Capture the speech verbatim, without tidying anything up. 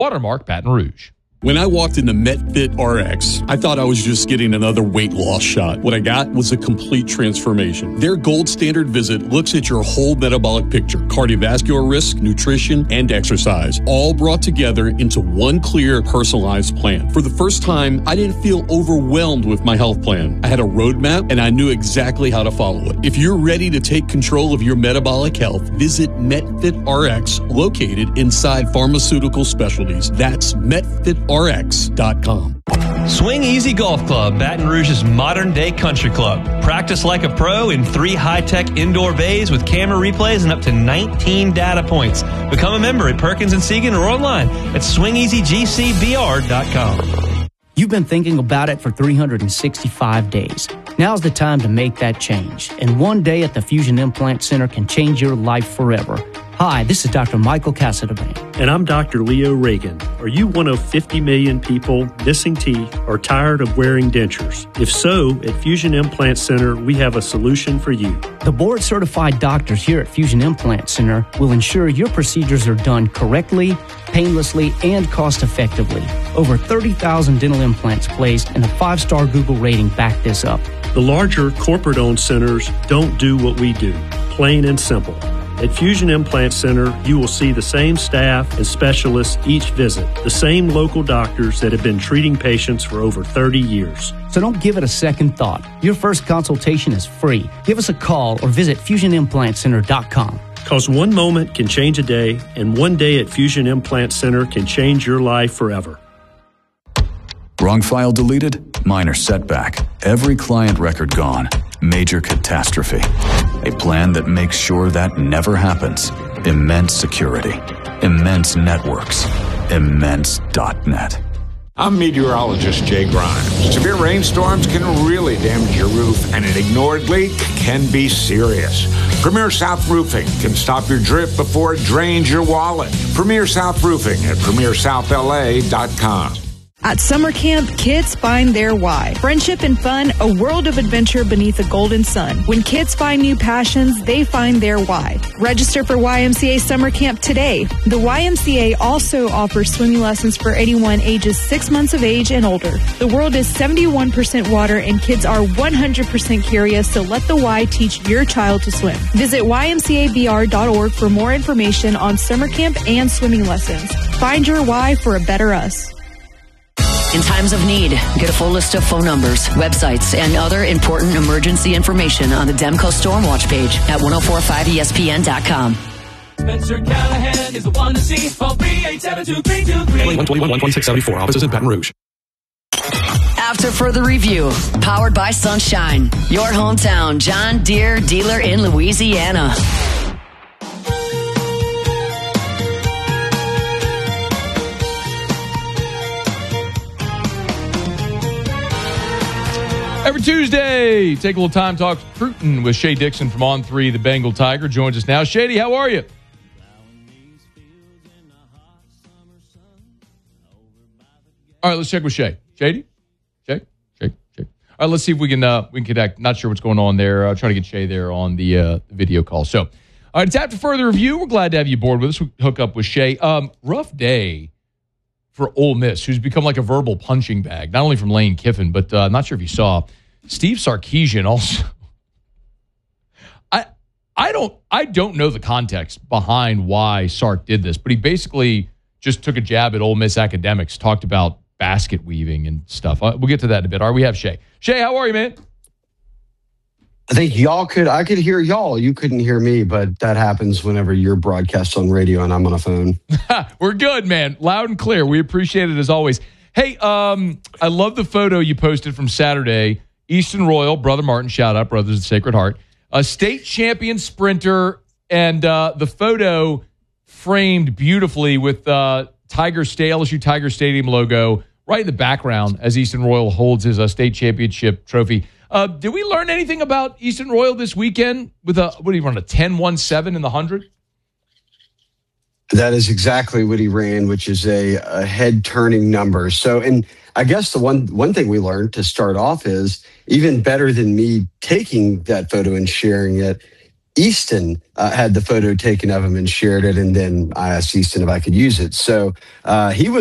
Watermark Baton Rouge. When I walked into MetFit R X, I thought I was just getting another weight loss shot. What I got was a complete transformation. Their gold standard visit looks at your whole metabolic picture, cardiovascular risk, nutrition, and exercise, all brought together into one clear, personalized plan. For the first time, I didn't feel overwhelmed with my health plan. I had a roadmap, and I knew exactly how to follow it. If you're ready to take control of your metabolic health, visit MetFit R X, located inside Pharmaceutical Specialties. That's MetFit R X dot com. Swing Easy Golf Club, Baton Rouge's modern-day country club. Practice like a pro in three high-tech indoor bays with camera replays and up to nineteen data points. Become a member at Perkins and Segan or online at swing easy g c b r dot com. You've been thinking about it for three hundred sixty-five days. Now's the time to make that change. And one day at the Fusion Implant Center can change your life forever. Hi, this is Doctor Michael Casadebane. And I'm Doctor Leo Reagan. Are you one of fifty million people missing teeth or tired of wearing dentures? If so, at Fusion Implant Center, we have a solution for you. The board-certified doctors here at Fusion Implant Center will ensure your procedures are done correctly, painlessly, and cost-effectively. Over thirty thousand dental implants placed and a five-star Google rating back this up. The larger corporate-owned centers don't do what we do, plain and simple. At Fusion Implant Center, you will see the same staff and specialists each visit, the same local doctors that have been treating patients for over thirty years. So don't give it a second thought. Your first consultation is free. Give us a call or visit fusion implant center dot com. Because one moment can change a day, and one day at Fusion Implant Center can change your life forever. Wrong file deleted? Minor setback. Every client record gone. Major catastrophe. A plan that makes sure that never happens. Immense security. Immense networks. Immense dot net. I'm meteorologist Jay Grimes. Severe rainstorms can really damage your roof, and an ignored leak can be serious. Premier South Roofing can stop your drip before it drains your wallet. Premier South Roofing at premier south l a dot com. At summer camp, kids find their why. Friendship and fun, a world of adventure beneath a golden sun. When kids find new passions, they find their why. Register for Y M C A Summer Camp today. The Y M C A also offers swimming lessons for anyone ages six months of age and older. The world is seventy-one percent water and kids are one hundred percent curious, so let the Y teach your child to swim. Visit y m c a b r dot org for more information on summer camp and swimming lessons. Find your why for a better us. In times of need, get a full list of phone numbers, websites, and other important emergency information on the Demco Stormwatch page at ten forty-five E S P N dot com. Spencer Callahan is the one to see. Call three eight seven two three two three. one twenty-one, one six seven four. Offices in Baton Rouge. After further review, powered by Sunshine, your hometown John Deere dealer in Louisiana. Every Tuesday, take a little time, talk recruiting with Shea Dixon from On three, the Bengal Tiger, joins us now. Shady, how are you? All right, let's check with Shea. Shady? Shea? Shea? Shea? All right, let's see if we can uh, we can connect. Not sure what's going on there. I'll try to get Shea there on the uh, video call. So, all right, it's after further review. We're glad to have you aboard with us. We'll hook up with Shea. Um, rough day for Ole Miss, who's become like a verbal punching bag, not only from Lane Kiffin, but uh, I'm not sure if you saw Steve Sarkisian also. I I don't I don't know the context behind why Sark did this, but he basically just took a jab at Ole Miss academics, talked about basket weaving and stuff. Uh, we'll get to that in a bit. All right, we have Shea. Shea, how are you, man? I think y'all could, I could hear y'all. You couldn't hear me, but that happens whenever you're broadcast on radio and I'm on a phone. We're good, man. Loud and clear. We appreciate it as always. Hey, um, I love the photo you posted from Saturday. Easton Royal, Brother Martin, shout out, Brothers of the Sacred Heart. A state champion sprinter, and uh, the photo framed beautifully with uh, Tiger State, L S U Tiger Stadium logo right in the background as Easton Royal holds his uh, state championship trophy. Uh, did we learn anything about Easton Royal this weekend with a, what do you run, a ten one seven in the one hundred? That is exactly what he ran, which is a, a head-turning number. So, and I guess the one one thing we learned to start off is, even better than me taking that photo and sharing it, Easton uh, had the photo taken of him and shared it, and then I asked Easton if I could use it. So uh, he was